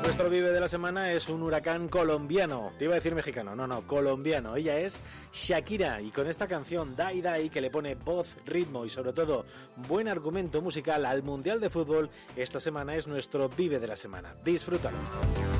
Nuestro Vive de la semana es un huracán colombiano. Te iba a decir mexicano, no, colombiano. Ella es Shakira y con esta canción Dai Dai, que le pone voz, ritmo y sobre todo buen argumento musical al Mundial de Fútbol, esta semana es nuestro Vive de la semana. Disfrútalo.